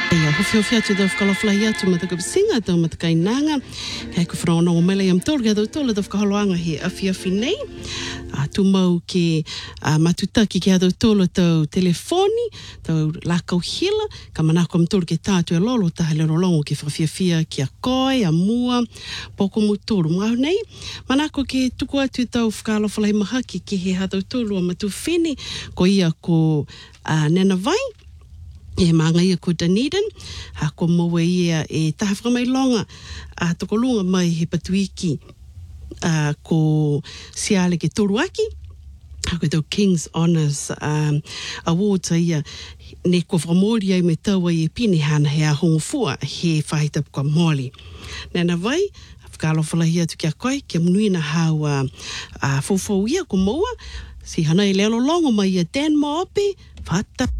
Ia, hofi atu tau whakalawhalahi atu matakapisinga tau matakainanga. Kei ku whanaona o mele am tōru, kia tau tōla tau whakahaloanga he awhi nei. Tu mau ke matutaki kia tau tōla tau telefoni, tau lakau hila, ka manako am tōru ke tātu e lolo taha lero longo ke whawhiawhia kia koe, a mua, poko mu tōru. Mga nei, manako ke tuku atu tau whakalawhalahi mahaki ke he hatau tōru a matu whene, ko ia ko Nana Vai, e maanga ia ko Dunedin, ko maua ia e taha whakamailonga toko lunga mai he patuiki ko Siale ke Toruaki, ko tau King's Honours Awards ia ne ko whamori ai me taua i pini hana he a hongofua he whahitapu ka moli. Nana Vai, whakalawhalahi atu kia koe, kia munuina hau fofou ia ko maua, si hana i lelo longo mai a Dan Moapi, whata